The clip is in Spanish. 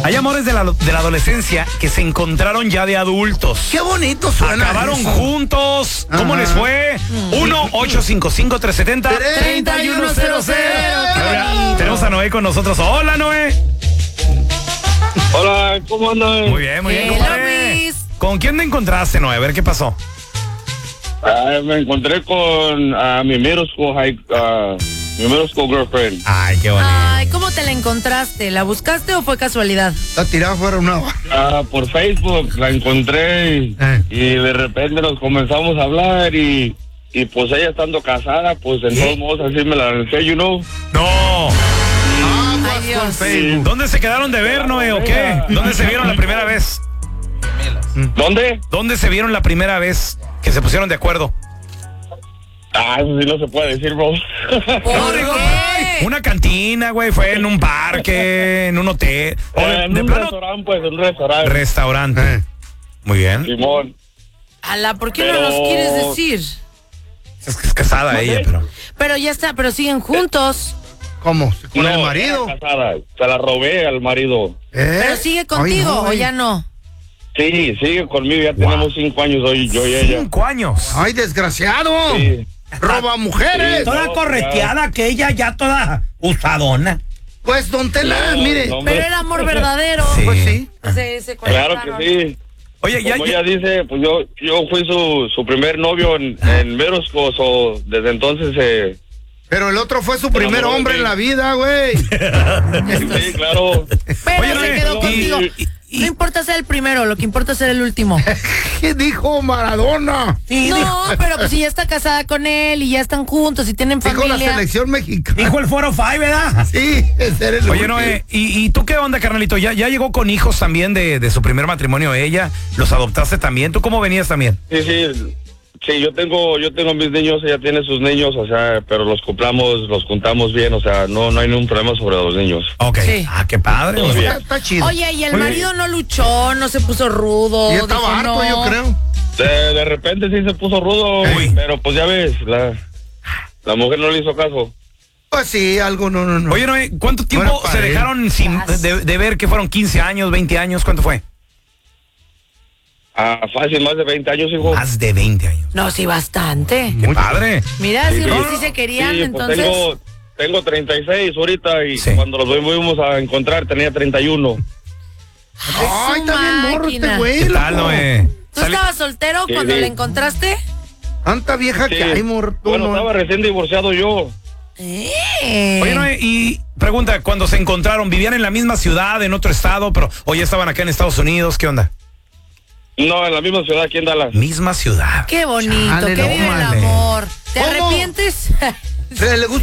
Hay amores de la adolescencia que se encontraron ya de adultos. Qué bonito suena. Acabaron eso. juntos. ¿Cómo les fue? 1-855-370-3100. Tenemos a Noé con nosotros. Hola, Noé. Hola, ¿cómo andan? Muy bien, compadre. Luis. ¿Con quién te encontraste, Noé? A ver qué pasó. Me encontré con mi middle school girlfriend. Ay, qué bonito. Ay, ¿cómo te la encontraste? ¿La buscaste o fue casualidad? La tirada fuera una. Por Facebook la encontré y de repente nos comenzamos a hablar y pues ella estando casada, pues en todos modos así me la lancé, you know. No. Ay, Dios. ¿Dónde se quedaron de ver, Noé, o qué? ¿Dónde se vieron la primera vez? ¿Dónde? ¿Dónde se vieron la primera vez que se pusieron de acuerdo? Eso sí no se puede decir, bro. ¿Por qué? Una cantina, güey, fue en un parque, en un hotel. O En un restaurante, pues, en un restaurante. Restaurante. Muy bien. Simón. Ala, ¿por qué no nos quieres decir? Es que es casada ella, pero... Pero ya está, pero siguen juntos. ¿Cómo? ¿Con el No, marido? era casada. Se la robé al marido. Pero sigue contigo Ay, no, o ya no. Sí, sigue conmigo. Ya tenemos 5 años hoy, yo y ella. 5 años. ¡Ay, desgraciado! Sí. ¡Roba mujeres! Sí. Toda No, correteada, que ella ya toda usadona. Pues, don Tela, No, mire. no, hombre. Pero era amor verdadero. Sí. Pues sí. Se Claro conectaron. que sí. Oye, Como ella dice, pues yo fui su primer novio en Verosco, o desde entonces Pero el otro fue su primer enamoró de hombre mí. en la vida, güey. sí, claro. Pero Oye, se Noé, quedó y- contigo. No importa ser el primero, lo que importa es ser el último. ¿Qué dijo Maradona? Sí, No, pero pues si ya está casada con él y ya están juntos y tienen Dijo la familia. selección mexicana. dijo el Foro 5, ¿verdad? Sí, ese era el Oye, último. Noé, ¿y tú qué onda, carnalito? ¿Ya llegó con hijos también de su primer matrimonio ella? ¿Los adoptaste también? ¿Tú cómo venías también? Sí, yo tengo mis niños, ella tiene sus niños, o sea, pero los juntamos bien, o sea, no hay ningún problema sobre los niños. Ok. Sí. Ah, qué padre. Todo güey. bien. Está chido. Oye, y el Muy marido no luchó, no se puso rudo. Y estaba dijo harto, no. yo creo. De repente sí se puso rudo, Uy. pero pues ya ves, la mujer no le hizo caso. Pues sí, algo no. Oye, Noé, ¿cuánto tiempo Bueno, se padre. dejaron sin de ver que fueron 15 años, 20 años? ¿Cuánto fue? Fácil, más de 20 años, hijo. Más de 20 años. No, sí, bastante. Qué padre. Mira, si Sí, sí se querían, Sí, pues entonces. tengo 36 ahorita y Sí. cuando los fuimos a encontrar tenía 31. Ay, está bien morro este máquina. güey. ¿Qué tal, loco. Noé? ¿Tú estabas soltero Sí, cuando sí. la encontraste? Tanta vieja Sí. que hay, morro. tú Bueno, no. estaba recién divorciado yo. Oye, Noé, y pregunta, cuando se encontraron, ¿vivían en la misma ciudad, en otro estado, pero o ya estaban acá en Estados Unidos? ¿Qué onda? No, en la misma ciudad, aquí en Dallas. Misma ciudad. Qué bonito, Chale, qué no, vive el male. amor. ¿Te ¿Cómo? arrepientes? Le gusta